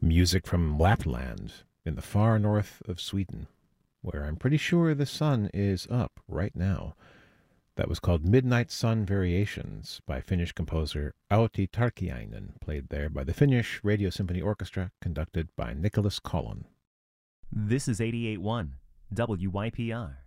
Music from Lapland in the far north of Sweden, where I'm pretty sure the sun is up right now. That was called Midnight Sun Variations by Finnish composer Auti Tarkiainen, played there by the Finnish Radio Symphony Orchestra, conducted by Nicholas Collin. This is 88.1 WYPR.